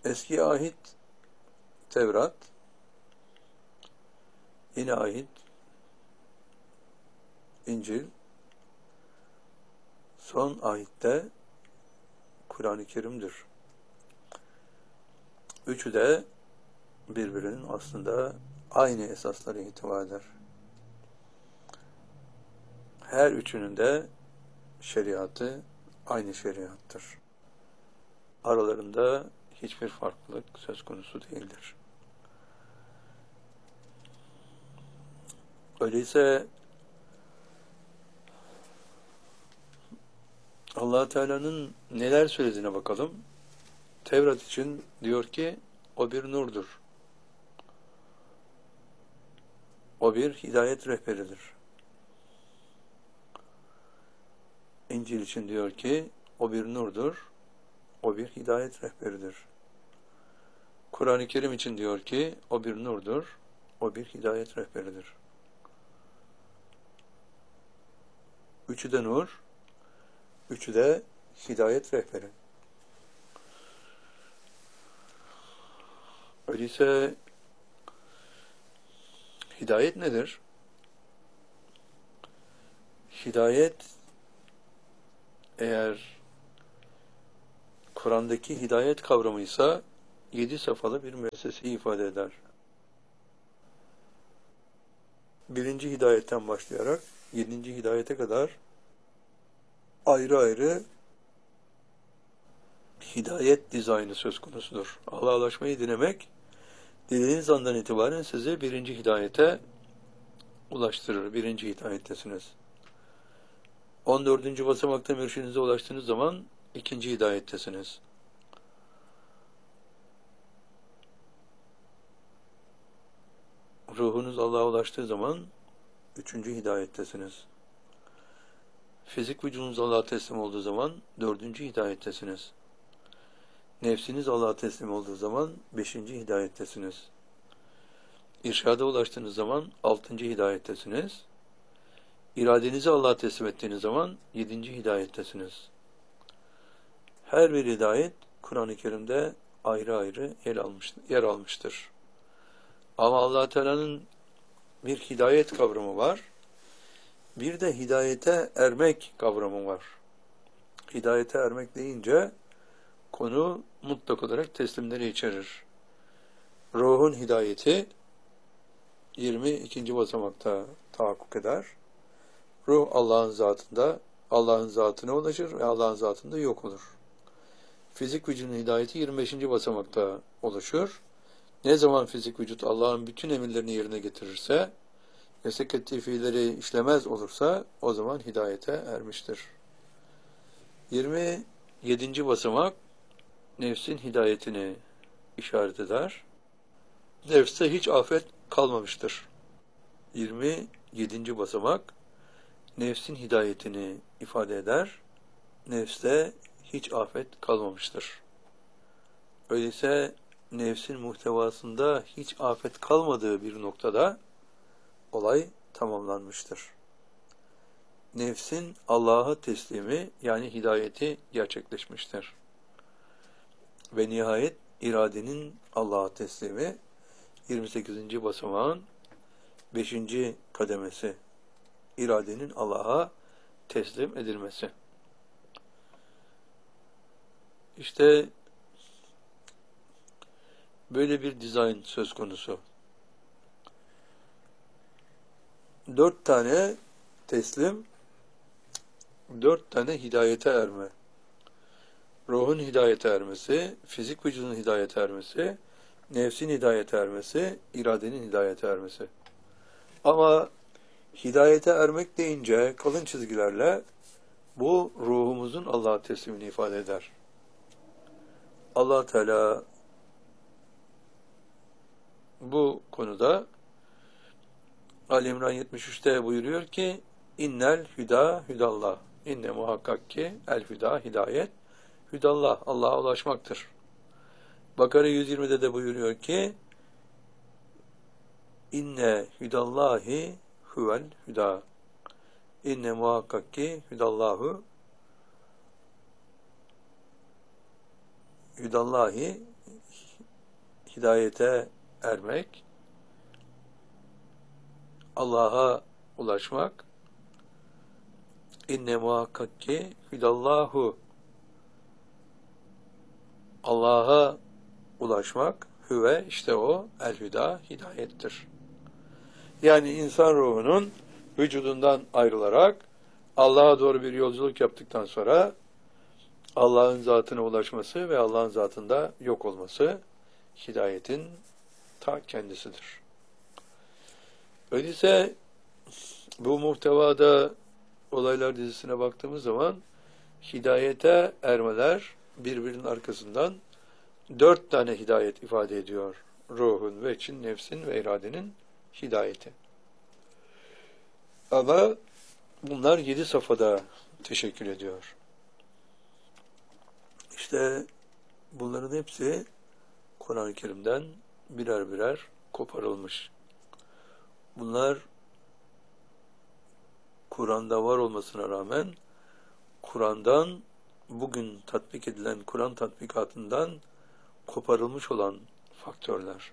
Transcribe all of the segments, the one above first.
Eski ahit Tevrat, yeni ahit İncil, son ahitte Kur'an-ı Kerim'dir. Üçü de birbirinin aslında aynı esasları ihtiva eder. Her üçünün de şeriatı aynı şeriattır. Aralarında hiçbir farklılık söz konusu değildir. Öyleyse Allah Teala'nın neler söylediğine bakalım. Tevrat için diyor ki o bir nurdur. O bir hidayet rehberidir. İncil için diyor ki o bir nurdur. O bir hidayet rehberidir. Kur'an-ı Kerim için diyor ki o bir nurdur. O bir hidayet rehberidir. Üçü de nur, üçü de hidayet rehberi. Öyleyse hidayet nedir? Hidayet, eğer Kur'an'daki hidayet kavramıysa 7 safhalı bir müesseseyi ifade eder. Birinci hidayetten başlayarak 7. hidayete kadar ayrı ayrı hidayet dizaynı söz konusudur. Allah'a ulaşmayı dilemek, dilediğiniz andan itibaren sizi birinci hidayete ulaştırır. Birinci hidayettesiniz. 14. basamakta mürşidinize ulaştığınız zaman ikinci hidayettesiniz. Ruhunuz Allah'a ulaştığı zaman 3. hidayettesiniz. Fizik vücudunuz Allah'a teslim olduğu zaman 4. hidayettesiniz. Nefsiniz Allah'a teslim olduğu zaman 5. hidayettesiniz. İrşada ulaştığınız zaman 6. hidayettesiniz. İradenizi Allah'a teslim ettiğiniz zaman 7. hidayettesiniz. Her bir hidayet Kur'an-ı Kerim'de ayrı ayrı yer almıştır. Ama Allah Teala'nın bir hidayet kavramı var. Bir de hidayete ermek kavramı var. Hidayete ermek deyince konu mutlak olarak teslimleri içerir. Ruhun hidayeti 22. basamakta tahakkuk eder. Ruh Allah'ın zatında, Allah'ın zatına ulaşır ve Allah'ın zatında yok olur. Fizik vücudun hidayeti 25. basamakta oluşur. Ne zaman fizik vücut Allah'ın bütün emirlerini yerine getirirse, yasak ettiği fiilleri işlemez olursa o zaman hidayete ermiştir. 27. basamak nefsin hidayetini işaret eder. Nefste hiç afet kalmamıştır. 27. basamak nefsin hidayetini ifade eder. Nefste hiç afet kalmamıştır. Öyleyse nefsin muhtevasında hiç afet kalmadığı bir noktada olay tamamlanmıştır. Nefsin Allah'a teslimi yani hidayeti gerçekleşmiştir. Ve nihayet iradenin Allah'a teslimi 28. basamağın 5. kademesi. İradenin Allah'a teslim edilmesi. İşte böyle bir dizayn söz konusu. 4 tane teslim, 4 tane hidayete erme. Ruhun hidayete ermesi, fizik vücudun hidayete ermesi, nefsin hidayete ermesi, iradenin hidayete ermesi. Ama hidayete ermek deyince kalın çizgilerle bu ruhumuzun Allah'a teslimini ifade eder. Allah Teala bu konuda Ali İmran 73'te buyuruyor ki innel hüda hüdallah. İnne muhakkak ki el hüda hidayet hüdallah. Allah'a ulaşmaktır. Bakara 120'de de buyuruyor ki inne hüdallahi huvel hüda. İnne muhakkak ki hüdallahi hidayete ermek, Allah'a ulaşmak, inne muhakkak ki hüdallahu, Allah'a ulaşmak, hüve işte o el-hüda, hidayettir. Yani insan ruhunun vücudundan ayrılarak Allah'a doğru bir yolculuk yaptıktan sonra Allah'ın zatına ulaşması ve Allah'ın zatında yok olması hidayetin ta kendisidir. Öyleyse bu muhtevada olaylar dizisine baktığımız zaman hidayete ermeler birbirinin arkasından 4 tane hidayet ifade ediyor. Ruhun, veçin, nefsin ve iradenin hidayeti. Ama bunlar 7 safhada teşekkül ediyor. İşte bunların hepsi Kur'an-ı Kerim'den birer birer koparılmış. Bunlar Kur'an'da var olmasına rağmen Kur'an'dan bugün tatbik edilen Kur'an tatbikatından koparılmış olan faktörler.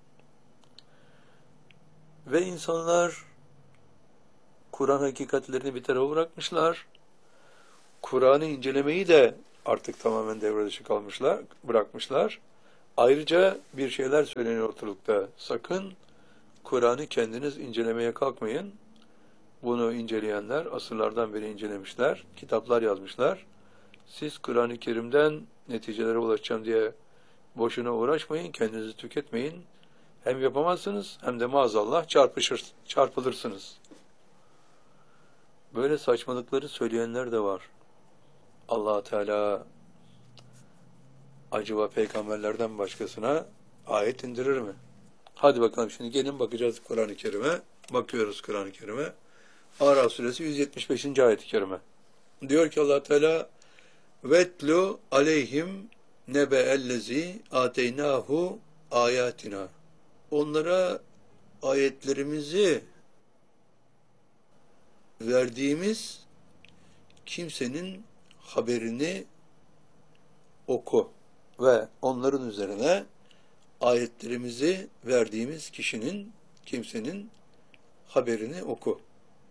Ve insanlar Kur'an hakikatlerini bir tarafa bırakmışlar. Kur'an'ı incelemeyi de artık tamamen devre dışı bırakmışlar. Ayrıca bir şeyler söyleniyor ortalıkta. Sakın Kur'an'ı kendiniz incelemeye kalkmayın. Bunu inceleyenler asırlardan beri incelemişler, kitaplar yazmışlar. Siz Kur'an-ı Kerim'den neticelere ulaşacağım diye boşuna uğraşmayın, kendinizi tüketmeyin. Hem yapamazsınız hem de maazallah çarpılırsınız. Böyle saçmalıkları söyleyenler de var. Allah Teala acaba peygamberlerden başkasına ayet indirir mi? Hadi bakalım şimdi gelin bakacağız Kur'an-ı Kerim'e. Bakıyoruz Kur'an-ı Kerim'e. Araf suresi 175. ayet-i kerime. Diyor ki Allah Teala vetlu aleyhim nebe'ellezi ateynahu ayatina. Onlara ayetlerimizi verdiğimiz kimsenin haberini oku ve onların üzerine ayetlerimizi verdiğimiz kimsenin haberini oku.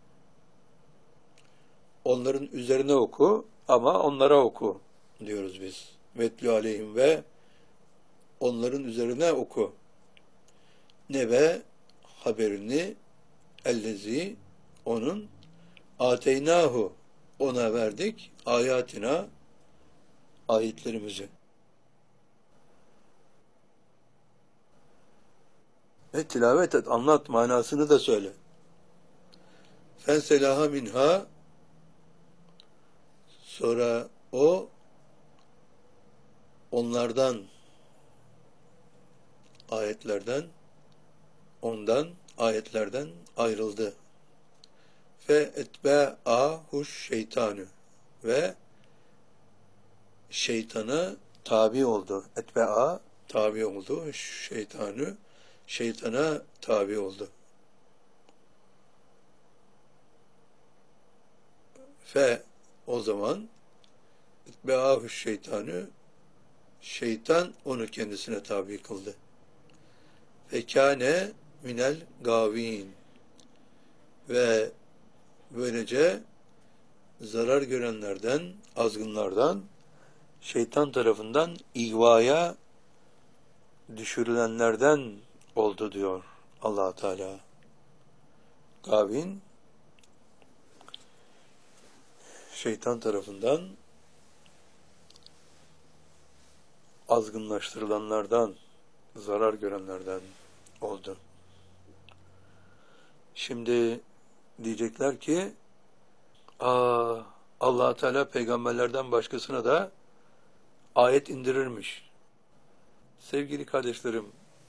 Onların üzerine oku ama onlara oku diyoruz biz. Vetlü aleyhim ve onların üzerine oku. Nebe haberini ellezi onun ateynahu ona verdik ayatina ayetlerimizi. Ve tilavet et, anlat, manasını da söyle. Fenselaha minha sonra o onlardan ayetlerden ayrıldı. Fe etbe'ahuş şeytanü ve şeytana tabi oldu. Etbe'a tabi oldu. Şeytana tabi oldu. Fe o zaman etbe'ahuş şeytan onu kendisine tabi kıldı. Ve kâne minel gâvîn ve böylece zarar görenlerden, azgınlardan, şeytan tarafından ihvaya düşürülenlerden oldu diyor Allah Teala. Gavin şeytan tarafından azgınlaştırılanlardan, zarar görenlerden oldu. Şimdi diyecekler ki Allah Teala peygamberlerden başkasına da ayet indirirmiş. Sevgili kardeşlerim,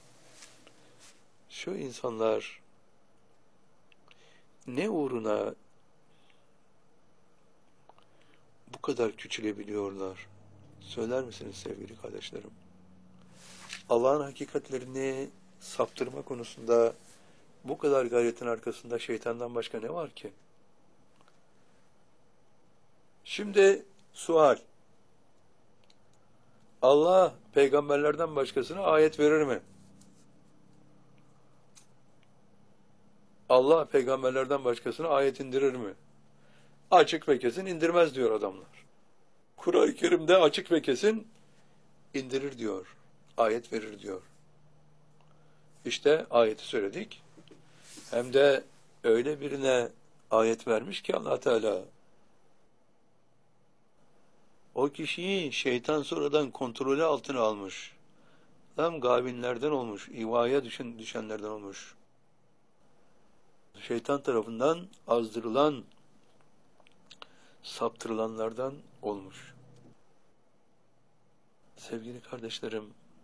şu insanlar ne uğruna bu kadar küçülebiliyorlar? Söyler misiniz sevgili kardeşlerim? Allah'ın hakikatlerini saptırma konusunda bu kadar gayretin arkasında şeytandan başka ne var ki? Şimdi sual. Allah peygamberlerden başkasına ayet verir mi? Allah peygamberlerden başkasına ayet indirir mi? Açık ve kesin indirmez diyor adamlar. Kur'an-ı Kerim'de açık ve kesin indirir diyor. Ayet verir diyor. İşte ayeti söyledik. Hem de öyle birine ayet vermiş ki Allah Teala o kişiyi şeytan sonradan kontrolü altına almış. Tam gavinlerden olmuş, ivaya düşenlerden olmuş. Şeytan tarafından azdırılan, saptırılanlardan olmuş. Sevgili kardeşlerim,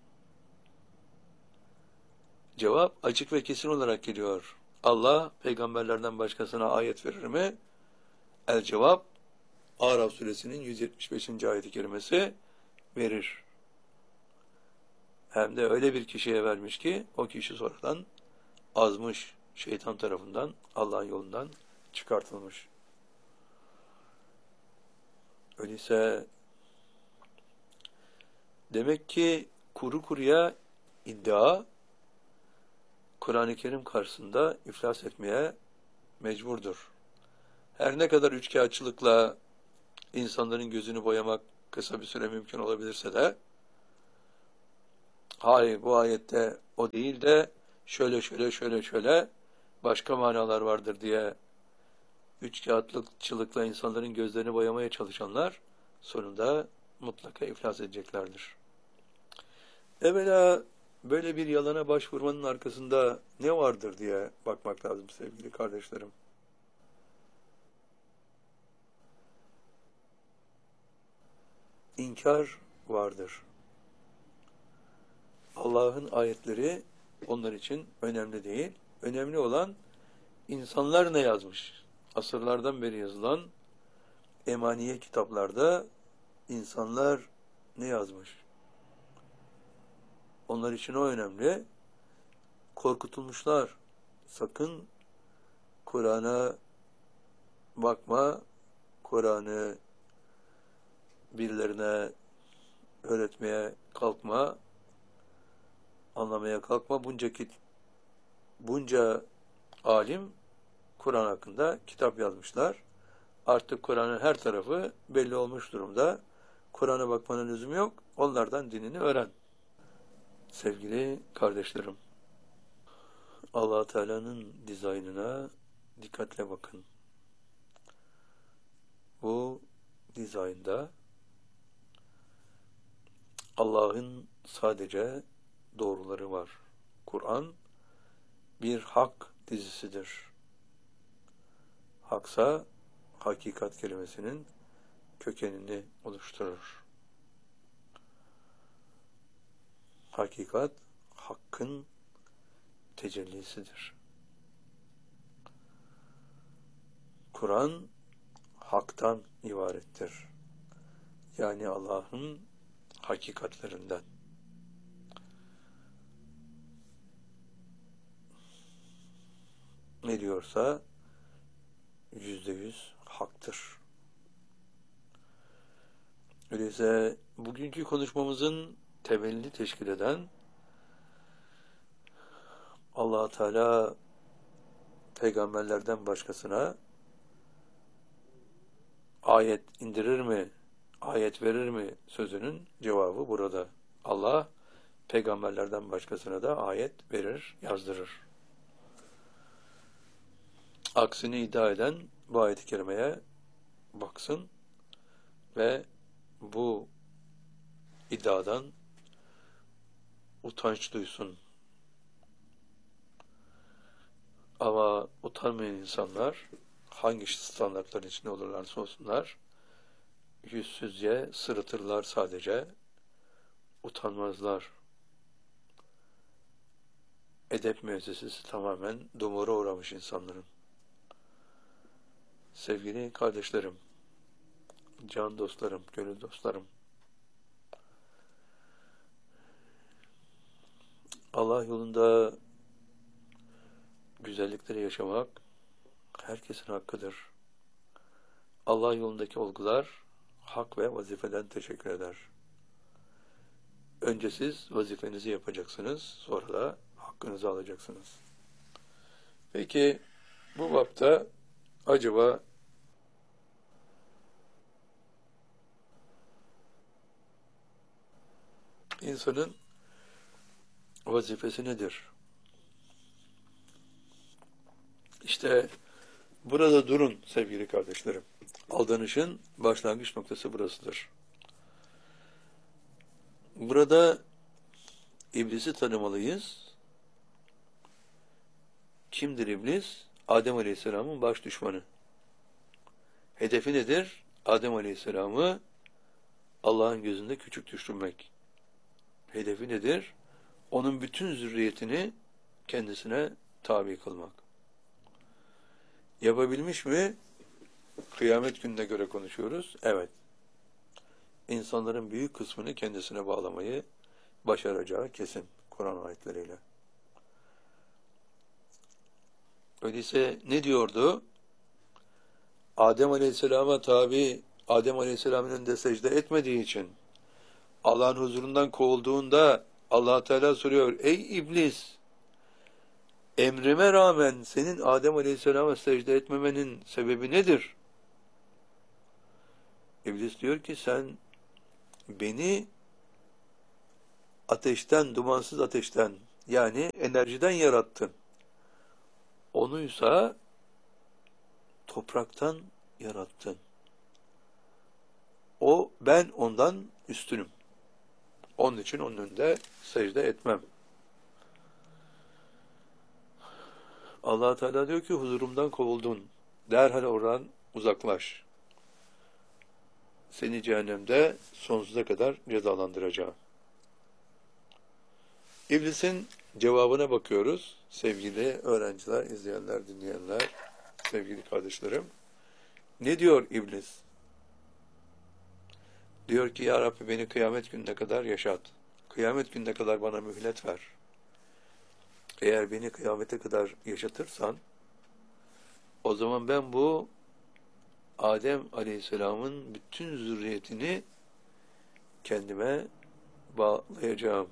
cevap açık ve kesin olarak geliyor. Allah peygamberlerden başkasına ayet verir mi? El cevap Araf suresinin 175. ayet-i kerimesi verir. Hem de öyle bir kişiye vermiş ki o kişi sonradan azmış, şeytan tarafından Allah'ın yolundan çıkartılmış. Öyleyse demek ki kuru kuruya iddia Kur'an-ı Kerim karşısında iflas etmeye mecburdur. Her ne kadar üçkağıtçılıkla insanların gözünü boyamak kısa bir süre mümkün olabilirse de hayır bu ayette o değil de şöyle başka manalar vardır diye üçkağıtçılıkla insanların gözlerini boyamaya çalışanlar sonunda mutlaka iflas edeceklerdir. Evvela böyle bir yalana başvurmanın arkasında ne vardır diye bakmak lazım sevgili kardeşlerim. İnkar vardır. Allah'ın ayetleri onlar için önemli değil. Önemli olan insanlar ne yazmış? Asırlardan beri yazılan emaniye kitaplarda insanlar ne yazmış? Onlar için o önemli. Korkutulmuşlar. Sakın Kur'an'a bakma, Kur'an'ı birilerine öğretmeye kalkma, anlamaya kalkma. Bunca alim Kur'an hakkında kitap yazmışlar. Artık Kur'an'ın her tarafı belli olmuş durumda. Kur'an'a bakmanın lüzumu yok. Onlardan dinini öğren. Sevgili kardeşlerim, Allah Teala'nın dizaynına dikkatle bakın. Bu dizaynda Allah'ın sadece doğruları var. Kur'an bir hak dizisidir. Haksa hakikat kelimesinin kökenini oluşturur. Hakikat, hakkın tecellisidir. Kur'an, haktan ibarettir. Yani Allah'ın hakikatlerinden. Ne diyorsa %100 haktır. Öyleyse bugünkü konuşmamızın temelini teşkil eden Allah Teala peygamberlerden başkasına ayet indirir mi, ayet verir mi sözünün cevabı burada. Allah peygamberlerden başkasına da ayet verir, yazdırır. Aksini iddia eden bu ayet-i kerimeye baksın ve bu iddiadan utanç duysun. Ama utanmayan insanlar hangi standartların içinde olurlarsa olsunlar yüzsüzce sırıtırlar sadece, utanmazlar. Edep müessesesi tamamen dumura uğramış insanların. Sevgili kardeşlerim, can dostlarım, gönül dostlarım, Allah yolunda güzellikleri yaşamak herkesin hakkıdır. Allah yolundaki olgular hak ve vazifeden teşekkür eder. Önce siz vazifenizi yapacaksınız, sonra da hakkınızı alacaksınız. Peki, Bu bapta acaba insanın vazifesi nedir? İşte burada durun sevgili kardeşlerim. Aldanışın başlangıç noktası burasıdır. Burada iblisi tanımalıyız. Kimdir iblis? Adem Aleyhisselam'ın baş düşmanı. Hedefi nedir? Adem Aleyhisselam'ı Allah'ın gözünde küçük düşürmek. Hedefi nedir? Onun bütün zürriyetini kendisine tabi kılmak. Yapabilmiş mi? Kıyamet gününe göre konuşuyoruz. Evet. İnsanların büyük kısmını kendisine bağlamayı başaracağı kesin Kur'an ayetleriyle. Öyleyse ne diyordu? Adem Aleyhisselam'a tabi, Adem Aleyhisselam'ın önünde secde etmediği için Allah'ın huzurundan kovulduğunda Allah Teala soruyor: ey iblis, emrime rağmen senin Adem Aleyhisselam'a secde etmemenin sebebi nedir? İblis diyor ki sen beni ateşten, dumansız ateşten, yani enerjiden yarattın. Onuysa topraktan yarattın. Ben ondan üstünüm. Onun için onun önünde secde etmem. Allah Teala diyor ki huzurumdan kovuldun. Derhal oradan uzaklaş. Seni cehennemde sonsuza kadar cezalandıracağım. İblisin cevabına bakıyoruz. Sevgili öğrenciler, izleyenler, dinleyenler, sevgili kardeşlerim. Ne diyor iblis? Diyor ki ya Rabbi beni kıyamet gününe kadar yaşat. Kıyamet gününe kadar bana mühlet ver. Eğer beni kıyamete kadar yaşatırsan o zaman ben bu Adem Aleyhisselam'ın bütün zürriyetini kendime bağlayacağım.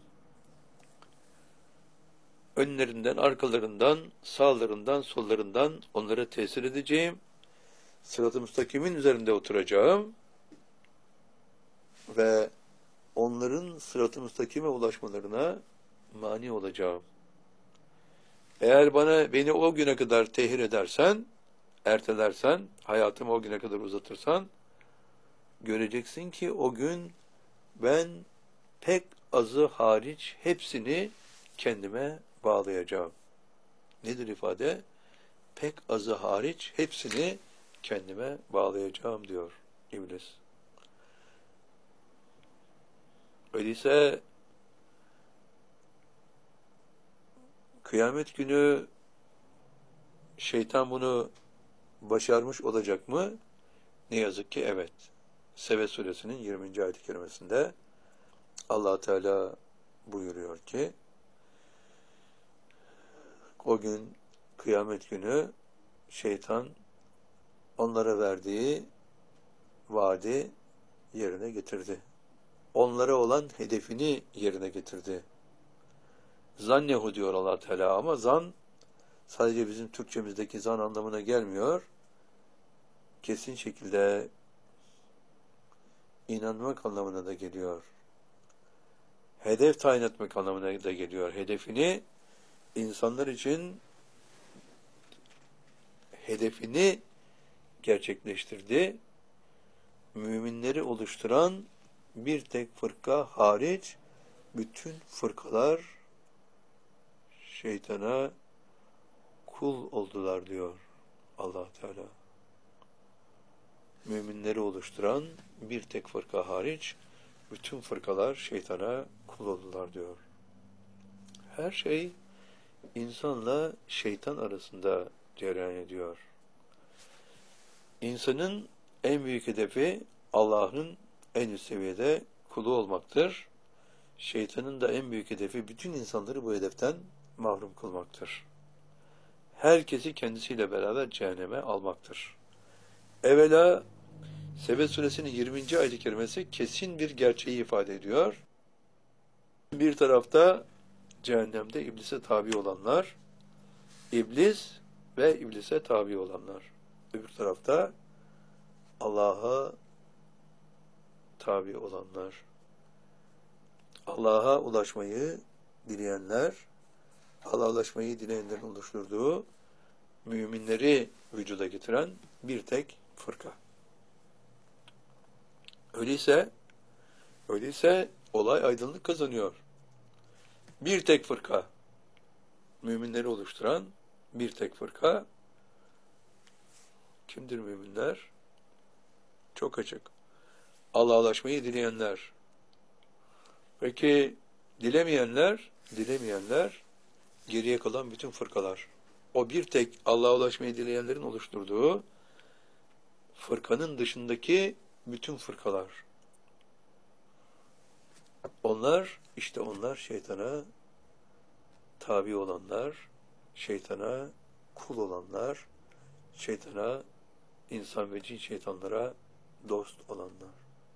Önlerinden, arkalarından, sağlarından, sollarından onlara tesir edeceğim. Sırat-ı müstakimin üzerinde oturacağım ve onların sırat-ı müstakime ulaşmalarına mani olacağım. Eğer beni o güne kadar tehir edersen, ertelersen, hayatımı o güne kadar uzatırsan, göreceksin ki o gün ben pek azı hariç hepsini kendime bağlayacağım. Nedir ifade? Pek azı hariç hepsini kendime bağlayacağım diyor iblis. Öyleyse kıyamet günü şeytan bunu başarmış olacak mı? Ne yazık ki evet. Sebe suresinin 20. ayet-i kerimesinde Allah Teala buyuruyor ki o gün kıyamet günü şeytan onlara verdiği vaadi yerine getirdi. Onlara olan hedefini yerine getirdi. Zannehu diyor Allah Teala ama zan sadece bizim Türkçemizdeki zan anlamına gelmiyor. Kesin şekilde inanmak anlamına da geliyor. Hedef tayin etmek anlamına da geliyor. Hedefini insanlar için hedefini gerçekleştirdi. Müminleri oluşturan bir tek fırka hariç bütün fırkalar şeytana kul oldular diyor Allah Teala. Müminleri oluşturan bir tek fırka hariç bütün fırkalar şeytana kul oldular diyor. Her şey insanla şeytan arasında cereyan ediyor. İnsanın en büyük hedefi Allah'ın en üst seviyede kulu olmaktır. Şeytanın da en büyük hedefi bütün insanları bu hedeften mahrum kılmaktır. Herkesi kendisiyle beraber cehenneme almaktır. Evvela Sebe suresinin 20. ayet-i kerimesi kesin bir gerçeği ifade ediyor. Bir tarafta cehennemde iblise tabi olanlar, iblis ve iblise tabi olanlar. Öbür tarafta Allah'a tabi olanlar. Allah'a ulaşmayı dileyenler, Allah'a ulaşmayı dileyenlerin oluşturduğu müminleri vücuda getiren bir tek fırka. Öyleyse olay aydınlık kazanıyor. Bir tek fırka, müminleri oluşturan bir tek fırka. Kimdir müminler? Çok açık. Allah'a ulaşmayı dileyenler. Peki dilemeyenler geriye kalan bütün fırkalar. O bir tek Allah'a ulaşmayı dileyenlerin oluşturduğu fırkanın dışındaki bütün fırkalar. Onlar şeytana tabi olanlar, şeytana kul olanlar, şeytana, insan ve cin şeytanlara dost olanlar.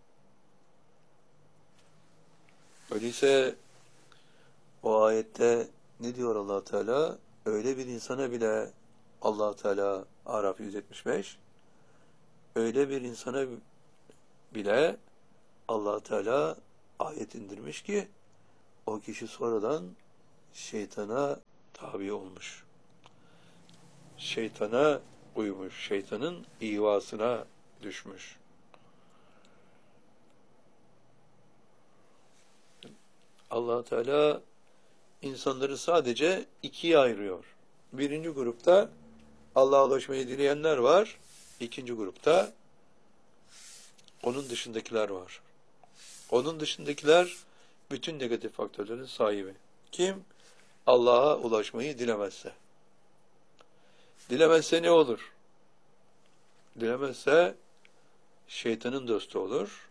Öyleyse o ayette ne diyor Allah Teala? Öyle bir insana bile Allah Teala Araf 175, öyle bir insana bile Allah Teala ayet indirmiş ki o kişi sonradan şeytana tabi olmuş. Şeytana uymuş, şeytanın ihvasına düşmüş. Allah Teala insanları sadece ikiye ayırıyor. Birinci grupta Allah'a ulaşmayı dileyenler var. İkinci grupta onun dışındakiler var. Onun dışındakiler bütün negatif faktörlerin sahibi. Kim? Allah'a ulaşmayı dilemezse. Dilemezse ne olur? Dilemezse şeytanın dostu olur.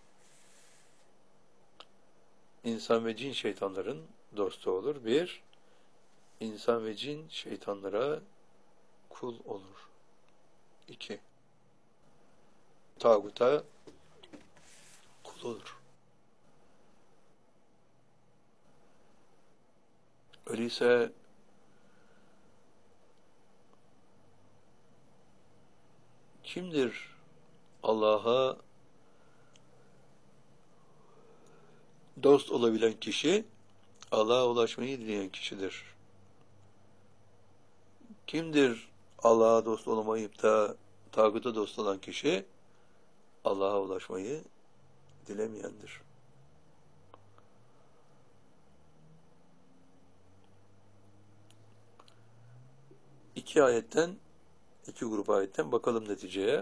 İnsan ve cin şeytanların dostu olur. Bir, insan ve cin şeytanlara kul olur. İki, tağuta kul olur. Öyleyse kimdir Allah'a dost olabilen kişi? Allah'a ulaşmayı dileyen kişidir. Kimdir Allah'a dost olamayıp da tağuta dost olan kişi? Allah'a ulaşmayı dilemeyendir. İki grup ayetten bakalım neticeye.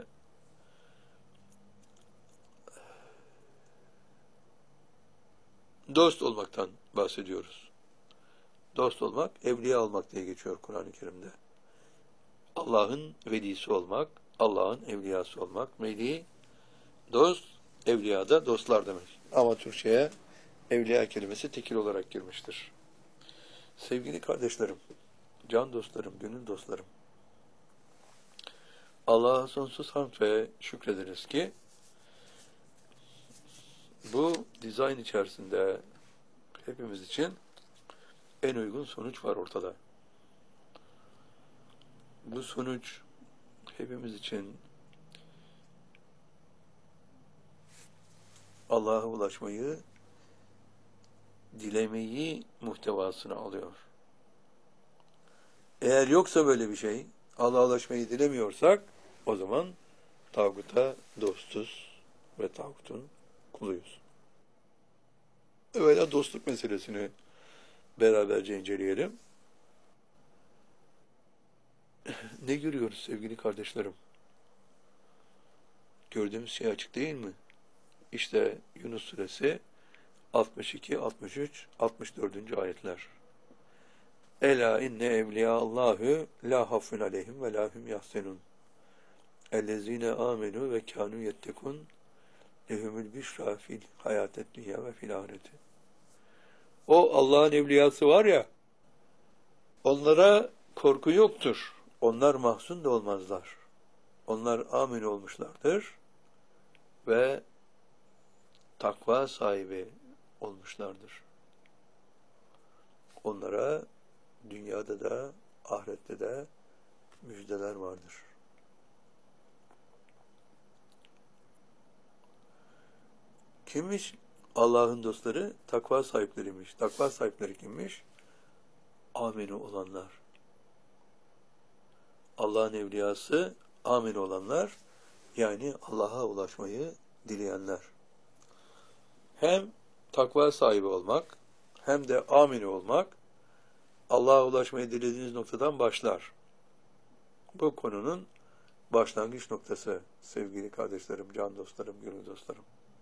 Dost olmaktan bahsediyoruz. Dost olmak, evliya olmak diye geçiyor Kur'an-ı Kerim'de. Allah'ın velisi olmak, Allah'ın evliyası olmak. Veli, dost, evliya da dostlar demek. Ama Türkçe'ye evliya kelimesi tekil olarak girmiştir. Sevgili kardeşlerim, can dostlarım, gönül dostlarım, Allah'a sonsuz hamd ve şükrederiz ki bu dizayn içerisinde hepimiz için en uygun sonuç var ortada. Bu sonuç hepimiz için Allah'a ulaşmayı, dilemeyi muhtevasına alıyor. Eğer yoksa böyle bir şey, Allah'a ulaşmayı dilemiyorsak, o zaman tağuta dostuz ve tağutun kuluyuz. Evvela dostluk meselesini beraberce inceleyelim. Ne görüyoruz sevgili kardeşlerim? Gördüğümüz şey açık değil mi? İşte Yunus suresi 62, 63, 64. ayetler. Ela inne evliyallahü la hafun aleyhim ve la hum yahsenun. Ellezine amenu ve kanu yettekun lehumul büşra fil hayatet dünya ve fil ahireti. O Allah'ın evliyası var ya, onlara korku yoktur. Onlar mahzun da olmazlar. Onlar amin olmuşlardır ve takva sahibi olmuşlardır. Onlara dünyada da ahirette de müjdeler vardır. Kimmiş? Allah'ın dostları takva sahipleriymiş. Takva sahipleri kimmiş? Amini olanlar. Allah'ın evliyası amini olanlar, yani Allah'a ulaşmayı dileyenler. Hem takva sahibi olmak, hem de amini olmak, Allah'a ulaşmayı dilediğiniz noktadan başlar. Bu konunun başlangıç noktası sevgili kardeşlerim, can dostlarım, gönül dostlarım.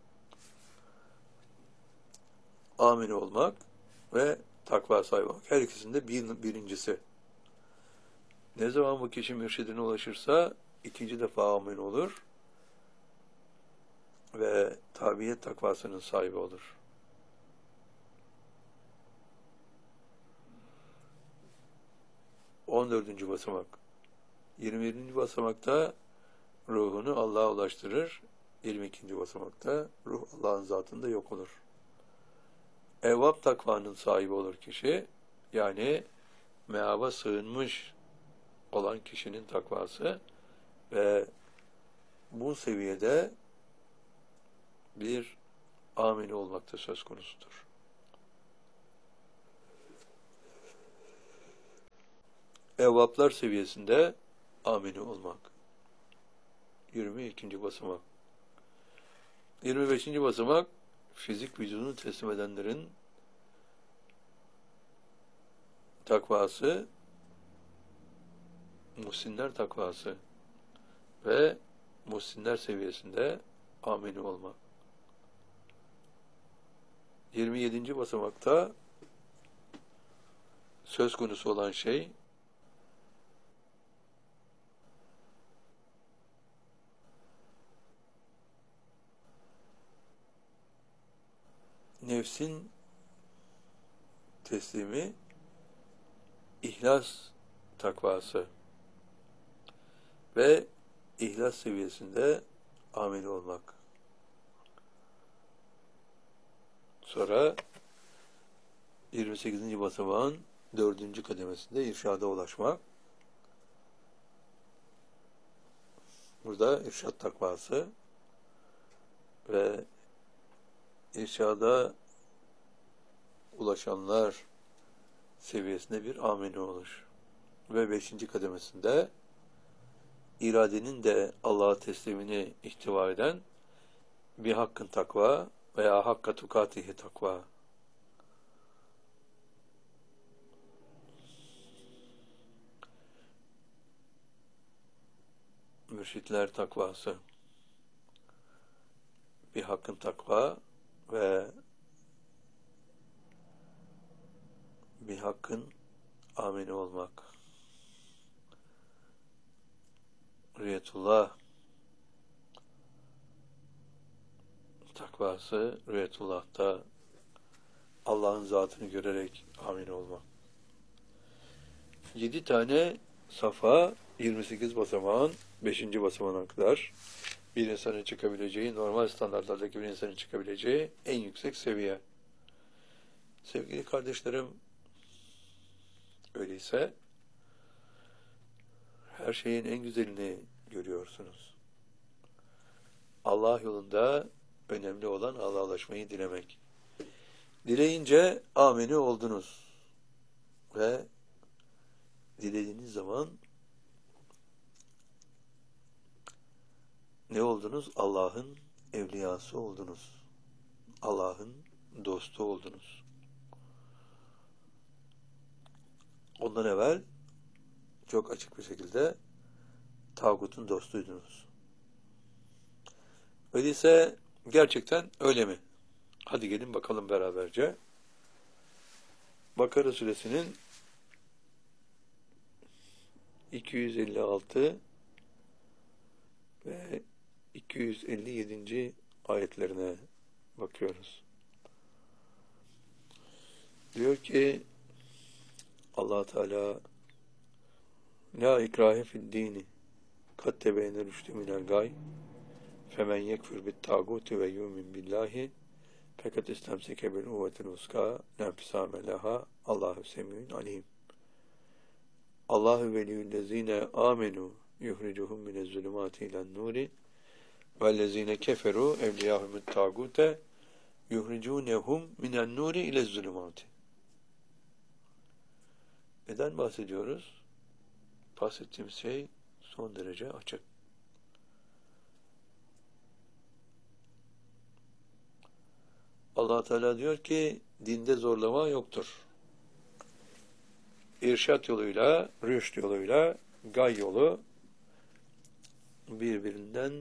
Amini olmak ve takva sahibi olmak. Her ikisinde birincisi. Ne zaman bu kişi mürşidine ulaşırsa ikinci defa amin olur ve tabiyet takvasının sahibi olur. On dördüncü basamak. 21. basamakta ruhunu Allah'a ulaştırır. 22. basamakta ruh Allah'ın zatında yok olur. Evvab takvanın sahibi olur kişi. Yani meaba sığınmış olan kişinin takvası ve bu seviyede bir amini olmakta söz konusudur. Evvaplar seviyesinde amini olmak. 22. basamak. 25. basamak fizik vücudunu teslim edenlerin takvası, muhsinler takvası ve muhsinler seviyesinde amini olmak. 27. basamakta söz konusu olan şey nefsin teslimi, ihlas takvası ve ihlas seviyesinde ameli olmak. Sonra 28. basamağın 4. kademesinde irşada ulaşmak. Burada irşad takvası ve irşada ulaşanlar seviyesinde bir ameli olur. Ve 5. kademesinde iradenin de Allah'a teslimini ihtiva eden bir hakkın takva veya hakka tukatihi takva. Mürşitler takvası. Bir hakkın takva ve bir hakkın amini olmak. Rüyetullah takvası, Rüyetullah'ta Allah'ın zatını görerek amin olmak. 7 tane safa, 28 basamağın 5. basamağına kadar bir insanın çıkabileceği, normal standartlardaki bir insanın çıkabileceği en yüksek seviye. Sevgili kardeşlerim, öyleyse her şeyin en güzelini görüyorsunuz. Allah yolunda önemli olan Allah'a ulaşmayı dilemek. Dileyince amini oldunuz ve dilediğiniz zaman ne oldunuz? Allah'ın evliyası oldunuz. Allah'ın dostu oldunuz. Ondan evvel çok açık bir şekilde tağutun dostuydunuz. Öyleyse gerçekten öyle mi? Hadi gelin bakalım beraberce. Bakara suresinin 256 ve 257. ayetlerine bakıyoruz. Diyor ki Allah Teala La ikrahe fid dini kad tebeyne rüştü minel gay femen yekfür bit tağuti ve yumin billahi fakat istemseke bil uvvetil uska nefsame leha Allahu semiyun alim. Allahu veliyyüllezine amenu yuhricuhum minezzulumati ilen nuri vellezine keferu evliyahumut tagute yuhricunehum minen nuri ilezzulumati. Neden bahsediyoruz? Bahsettiğimiz şey son derece açık. Allah Teala diyor ki dinde zorlama yoktur. İrşat yoluyla, rüşt yoluyla gay yolu birbirinden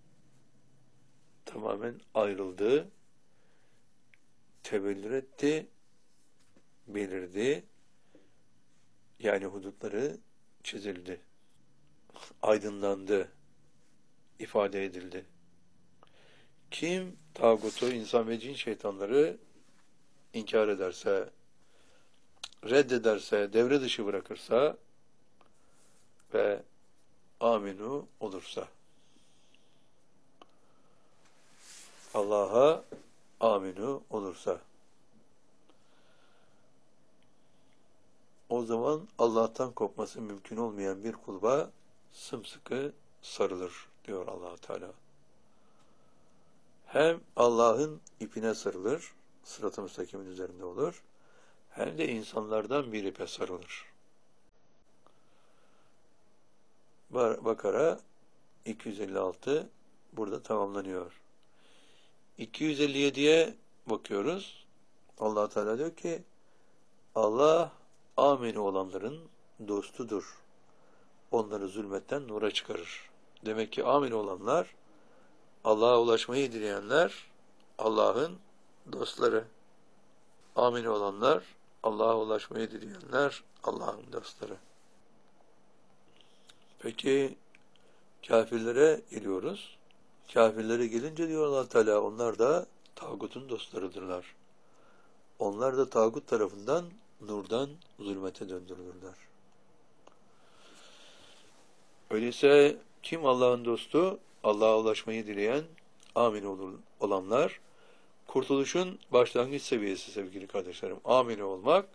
tamamen ayrıldı, tebellür etti, belirdi, yani hudutları çizildi, aydınlandı, ifade edildi. Kim tağutu, insan ve cin şeytanları inkar ederse, reddederse, devre dışı bırakırsa ve aminu olursa, Allah'a aminu olursa, o zaman Allah'tan kopması mümkün olmayan bir kulba sımsıkı sarılır diyor Allah Teala. Hem Allah'ın ipine sarılır, sırat-ı müstakimin üzerinde olur, hem de insanlardan bir ipe sarılır. Bakara 256 burada tamamlanıyor. 257'ye bakıyoruz. Allah Teala diyor ki Allah amini olanların dostudur. Onları zulmetten nura çıkarır. Demek ki amini olanlar, Allah'a ulaşmayı dileyenler Allah'ın dostları. Amini olanlar, Allah'a ulaşmayı dileyenler Allah'ın dostları. Peki kafirlere geliyoruz. Kafirlere gelince diyor Allah Teala onlar da tağutun dostlarıdırlar. Onlar da tağut tarafından nurdan zulmete döndürülürler. Öyleyse kim Allah'ın dostu? Allah'a ulaşmayı dileyen amin olanlar, kurtuluşun başlangıç seviyesi sevgili kardeşlerim. Amin olmak,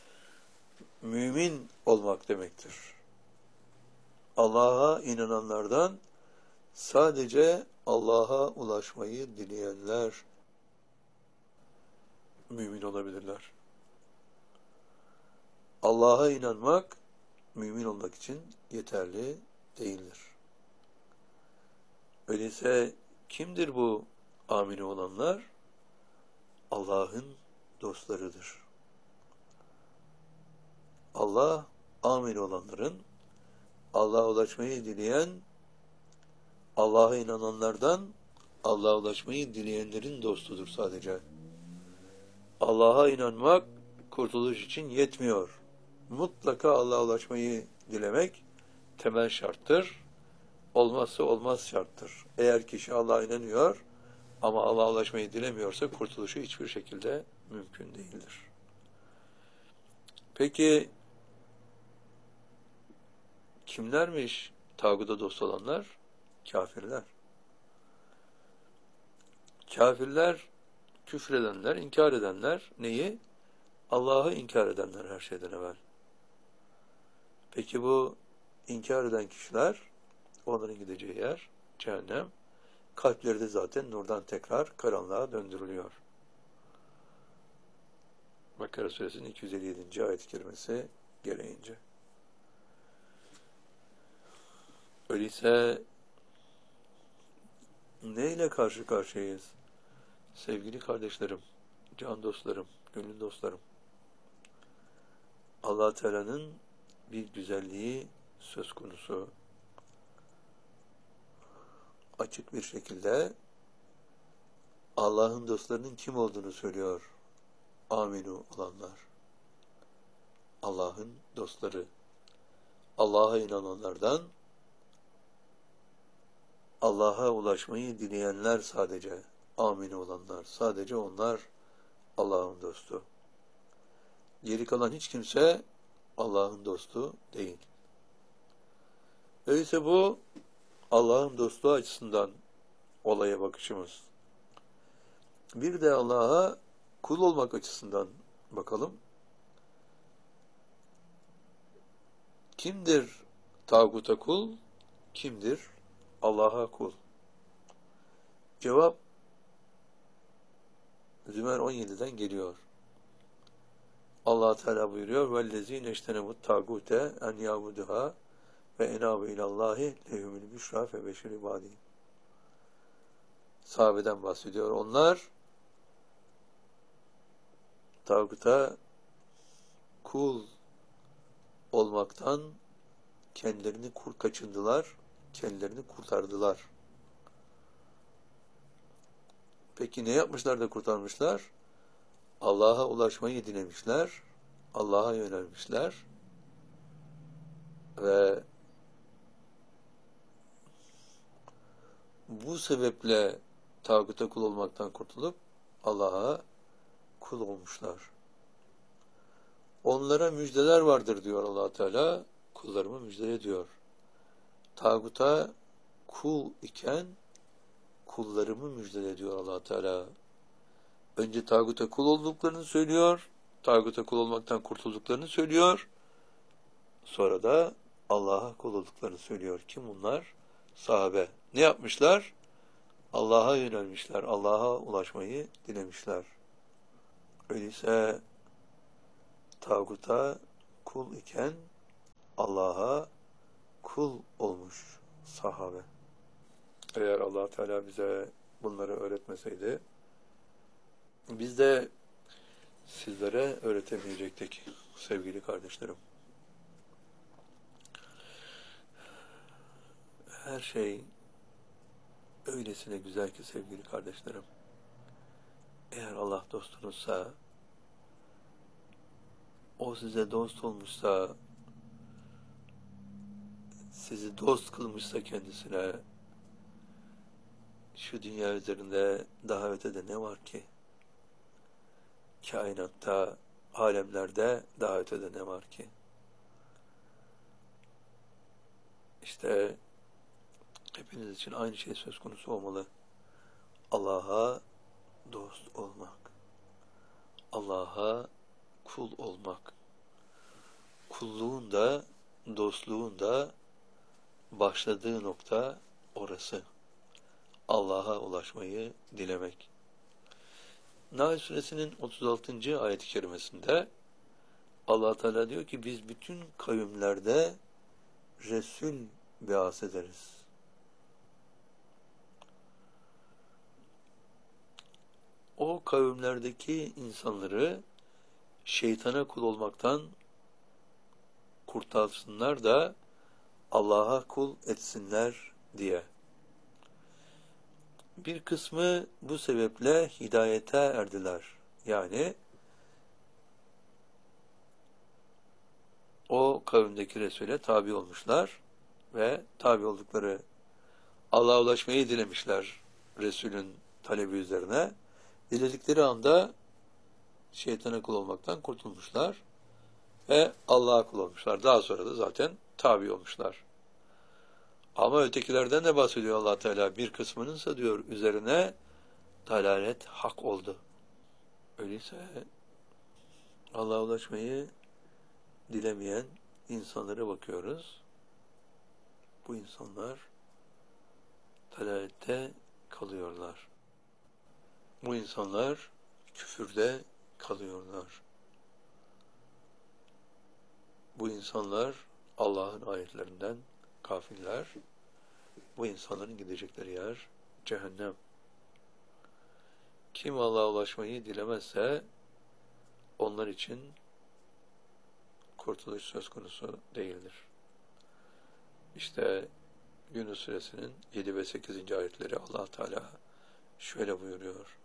mümin olmak demektir. Allah'a inananlardan sadece Allah'a ulaşmayı dileyenler mümin olabilirler. Allah'a inanmak, mümin olmak için yeterli değildir. Öyleyse kimdir bu amini olanlar? Allah'ın dostlarıdır. Allah, amini olanların, Allah'a ulaşmayı dileyen, Allah'a inananlardan, Allah'a ulaşmayı dileyenlerin dostudur sadece. Allah'a inanmak, kurtuluş için yetmiyor. Mutlaka Allah'a ulaşmayı dilemek temel şarttır. Olmazsa olmaz şarttır. Eğer kişi Allah'a inanıyor ama Allah'a ulaşmayı dilemiyorsa kurtuluşu hiçbir şekilde mümkün değildir. Peki kimlermiş tağuta dost olanlar? Kafirler. Kafirler, küfredenler, inkar edenler neyi? Allah'ı inkar edenler her şeyden evvel. Peki bu inkar eden kişiler, onların gideceği yer cehennem. Kalpleri de zaten nurdan tekrar karanlığa döndürülüyor. Bakara Suresinin 257. ayet-i kerimesi gereğince. Öyleyse neyle karşı karşıyayız? Sevgili kardeşlerim, can dostlarım, gönül dostlarım. Allah Teala'nın bir güzelliği söz konusu. Açık bir şekilde Allah'ın dostlarının kim olduğunu söylüyor. Aminu olanlar. Allah'ın dostları. Allah'a inananlardan Allah'a ulaşmayı dileyenler sadece. Aminu olanlar. Sadece onlar Allah'ın dostu. Geri kalan hiç kimse Allah'ın dostu değil. Öyleyse bu Allah'ın dostluğu açısından olaya bakışımız. Bir de Allah'a kul olmak açısından bakalım. Kimdir tağuta kul? Kimdir Allah'a kul? Cevap Zümer 17'den geliyor. Allah Teala buyuruyor: "Vellezîne iştenebut tâgûte en yâbuduhâ ve enâbu ilallâhi lehumul büşrâ febeşir ibâdî." Sahabeden bahsediyor. Onlar tağuta kul olmaktan kendilerini kaçındılar, kendilerini kurtardılar. Peki ne yapmışlar da kurtarmışlar? Allah'a ulaşmayı dilemişler, Allah'a yönelmişler ve bu sebeple tağuta kul olmaktan kurtulup Allah'a kul olmuşlar. Onlara müjdeler vardır diyor Allah Teala, kullarımı müjdele diyor. Tağuta kul iken kullarımı müjdele diyor Allah Teala. Önce tağuta kul olduklarını söylüyor, tağuta kul olmaktan kurtulduklarını söylüyor, sonra da Allah'a kul olduklarını söylüyor. Kim bunlar? Sahabe. Ne yapmışlar? Allah'a yönelmişler, Allah'a ulaşmayı dilemişler. Öyleyse tağuta kul iken Allah'a kul olmuş sahabe. Eğer Allah Teala bize bunları öğretmeseydi, biz de sizlere öğretemeyecektik sevgili kardeşlerim. Her şey öylesine güzel ki sevgili kardeşlerim. Eğer Allah dostunuzsa, o size dost olmuşsa, sizi dost kılmışsa kendisine, şu dünya üzerinde daha ötede ne var ki? Kainatta, alemlerde daha ötede ne var ki? İşte hepiniz için aynı şey söz konusu olmalı. Allah'a dost olmak. Allah'a kul olmak. Kulluğun da, dostluğun da başladığı nokta orası. Allah'a ulaşmayı dilemek. Nahl suresinin 36. ayet-i kerimesinde Allah Teala diyor ki biz bütün kavimlerde Resul biat ederiz. O kavimlerdeki insanları şeytana kul olmaktan kurtarsınlar da Allah'a kul etsinler diye. Bir kısmı bu sebeple hidayete erdiler. Yani o kavimdeki Resul'e tabi olmuşlar ve tabi oldukları Allah'a ulaşmayı dilemişler Resul'ün talebi üzerine. Diledikleri anda şeytana kul olmaktan kurtulmuşlar ve Allah'a kul olmuşlar. Daha sonra da zaten tabi olmuşlar. Ama ötekilerden de bahsediyor Allah Teala. Bir kısmınınsa diyor üzerine dalalet hak oldu. Öyleyse Allah'a ulaşmayı dilemeyen insanlara bakıyoruz. Bu insanlar dalalette kalıyorlar. Bu insanlar küfürde kalıyorlar. Bu insanlar Allah'ın ayetlerinden kafirler. Bu insanların gidecekleri yer cehennem. Kim Allah'a ulaşmayı dilemezse onlar için kurtuluş söz konusu değildir. İşte Yunus suresinin 7 ve 8. ayetleri Allah Teala şöyle buyuruyor.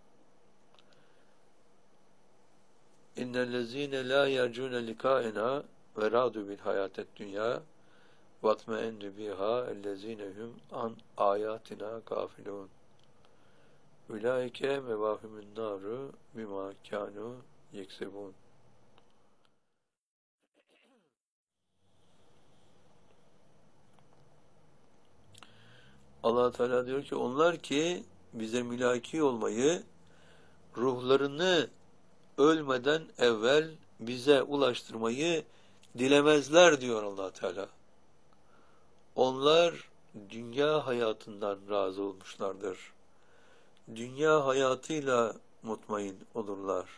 İnnellezîne lâ yercûne likâena ve râdû bil hayâted dünyâ vatme'ennu biha ellezînehum an âyâtina gâfilûn. Ulaike mevâhumün nâru bimâ kânû yeksebûn. Allah Teala diyor ki onlar ki bize mülaki olmayı, ruhlarını ölmeden evvel bize ulaştırmayı Dilemezler diyor Allah Teala. Onlar dünya hayatından razı olmuşlardır. Dünya hayatıyla mutmain olurlar.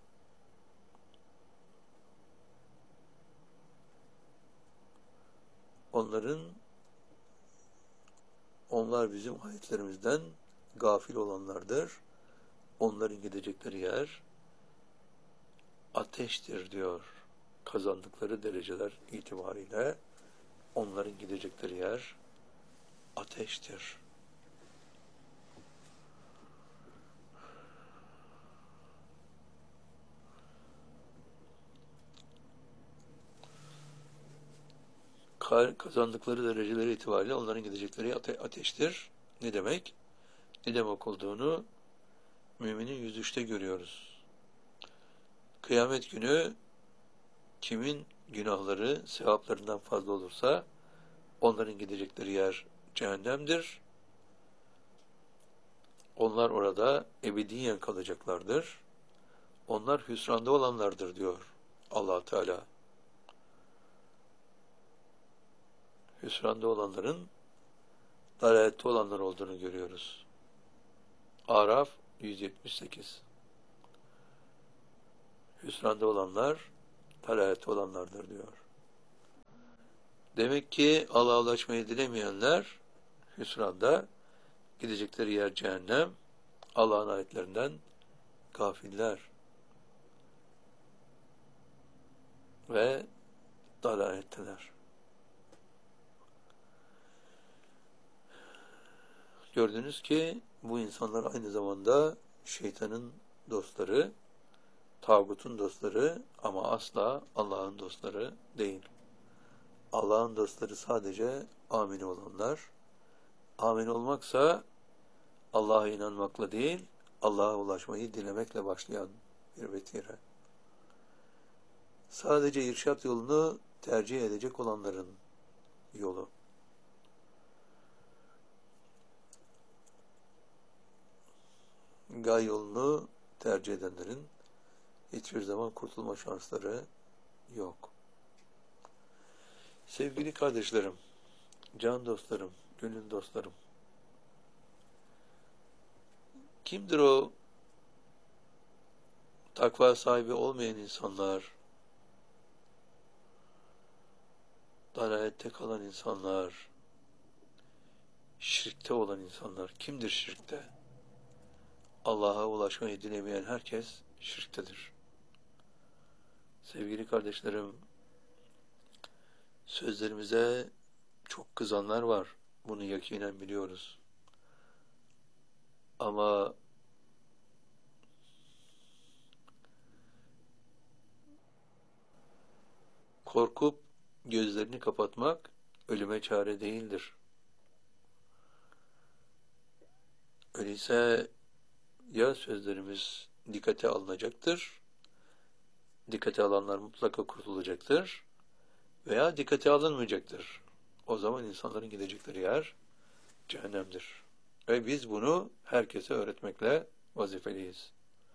Onlar bizim ayetlerimizden gafil olanlardır. Onların gidecekleri yer ateştir diyor. Kazandıkları dereceler itibariyle onların gidecekleri yer ateştir. Kazandıkları dereceleri itibariyle onların gidecekleri ateştir. Ne demek? Ne demek olduğunu müminin 103'te görüyoruz. Kıyamet günü kimin günahları sevaplarından fazla olursa onların gidecekleri yer cehennemdir. Onlar orada ebediyen kalacaklardır. Onlar hüsranda olanlardır diyor Allah Teala. Hüsranda olanların dalalette olanlar olduğunu görüyoruz. Araf 178. Hüsranda olanlar dalalette olanlardır diyor. Demek ki Allah'a ulaşmayı dilemeyenler hüsranda, gidecekleri yer cehennem, Allah'ın ayetlerinden gafiller ve dalaletteler. Gördünüz ki bu insanlar aynı zamanda şeytanın dostları, tağutun dostları ama asla Allah'ın dostları değil. Allah'ın dostları sadece amin olanlar. Amin olmaksa Allah'a inanmakla değil, Allah'a ulaşmayı dilemekle başlayan bir vetire. Sadece irşat yolunu tercih edecek olanların yolu. Gay yolunu tercih edenlerin hiçbir zaman kurtulma şansları yok. Sevgili kardeşlerim, can dostlarım, gönül dostlarım, kimdir o takva sahibi olmayan insanlar, dalalette kalan insanlar, şirkte olan insanlar? Kimdir şirkte? Allah'a ulaşmayı dilemeyen herkes şirktedir. Sevgili kardeşlerim, sözlerimize çok kızanlar var. Bunu yakinen biliyoruz. Ama korkup gözlerini kapatmak ölüme çare değildir. Öyleyse ya sözlerimiz dikkate alınacaktır, dikkate alanlar mutlaka kurtulacaktır veya dikkate alınmayacaktır. O zaman insanların gidecekleri yer cehennemdir. Ve biz bunu herkese öğretmekle vazifeliyiz.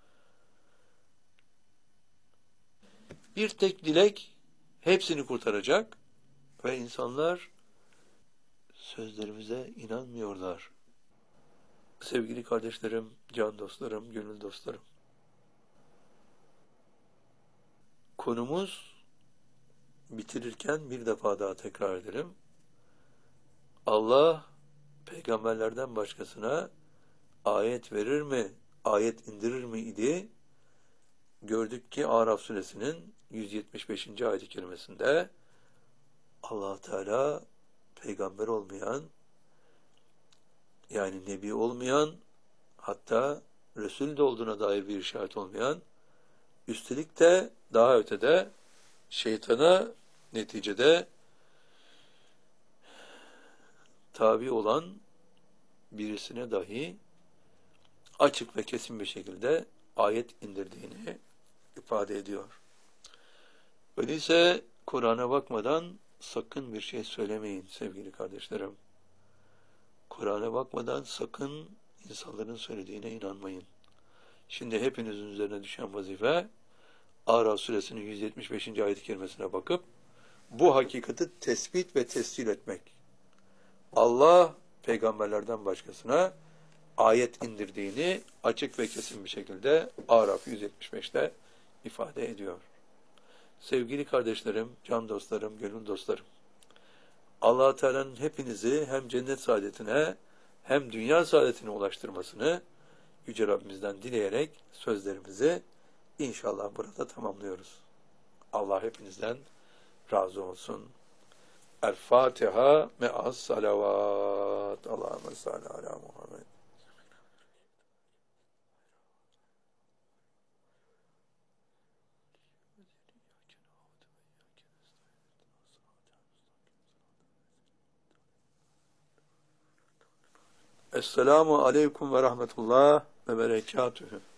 Bir tek dilek hepsini kurtaracak ve insanlar sözlerimize inanmıyorlar. Sevgili kardeşlerim, can dostlarım, gönül dostlarım. Konumuz, bitirirken bir defa daha tekrar edelim. Allah peygamberlerden başkasına ayet verir mi, ayet indirir mi idi? Gördük ki Araf suresinin 175. ayet-i kerimesinde Allah Teala peygamber olmayan, yani nebi olmayan, hatta Resul de olduğuna dair bir işaret olmayan, üstelik de daha ötede şeytana neticede tabi olan birisine dahi açık ve kesin bir şekilde ayet indirdiğini ifade ediyor. Öyleyse Kur'an'a bakmadan sakın bir şey söylemeyin sevgili kardeşlerim. Kur'an'a bakmadan sakın insanların söylediğine inanmayın. Şimdi hepinizin üzerine düşen vazife Araf suresinin 175. ayet-i kerimesine bakıp bu hakikati tespit ve tescil etmek. Allah peygamberlerden başkasına ayet indirdiğini açık ve kesin bir şekilde Araf 175'te ifade ediyor. Sevgili kardeşlerim, can dostlarım, gönül dostlarım, Allah Teala'nın hepinizi hem cennet saadetine hem dünya saadetine ulaştırmasını Yüce Rabbimizden dileyerek sözlerimizi inşallah burada tamamlıyoruz. Allah hepinizden razı olsun. El-Fatiha me'as salavat. Allahümme salli ala Muhammed. Esselamu aleyküm ve rahmetullah ve berekatühü.